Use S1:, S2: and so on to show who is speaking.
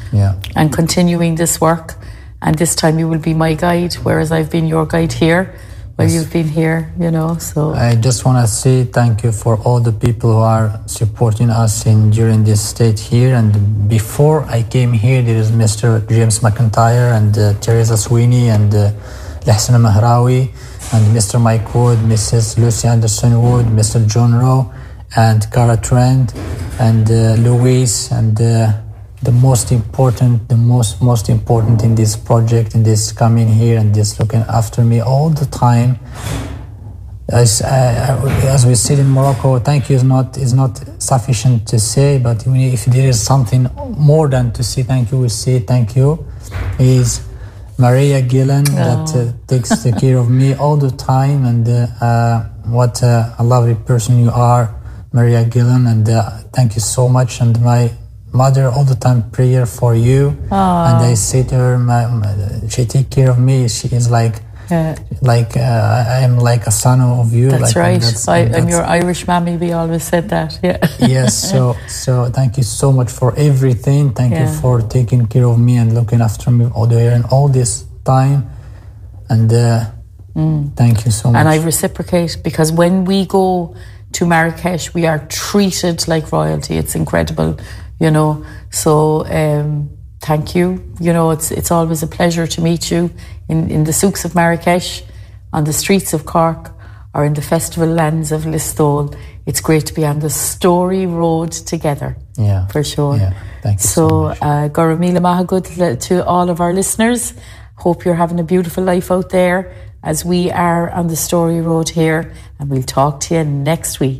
S1: and continuing this work. And this time you will be my guide, whereas I've been your guide here. Well, you've been here, so...
S2: I just want to say thank you for all the people who are supporting us during this state here. And before I came here, there is Mr. James McIntyre and Teresa Sweeney and Lahsana Mahrawi and Mr. Mike Wood, Mrs. Lucy Anderson Wood, Mr. John Rowe and Cara Trent and Louise and the most important in this project, in this coming here and this looking after me all the time. As we said in Morocco, thank you is not sufficient to say, but if there is something more than to say thank you, we say thank you. Is Maria Gillen that takes care of me all the time, and what a lovely person you are, Maria Gillen, and thank you so much. And my mother all the time prayer for you. And I say to her, she take care of me. She is like I am like a son of you.
S1: That's right. I'm your Irish mammy. We always said that. Yeah.
S2: Yes. So thank you so much for everything. Thank you for taking care of me and looking after me all there and all this time. And thank you so much.
S1: And I reciprocate, because when we go to Marrakesh, we are treated like royalty. It's incredible. So thank you. It's always a pleasure to meet you in the souks of Marrakesh, on the streets of Cork, or in the festival lands of Listowel. It's great to be on the Story Road together. Yeah, for sure.
S2: Yeah, thank you so much.
S1: Gora Mila Mahagud to all of our listeners. Hope you're having a beautiful life out there as we are on the Story Road here, and we'll talk to you next week.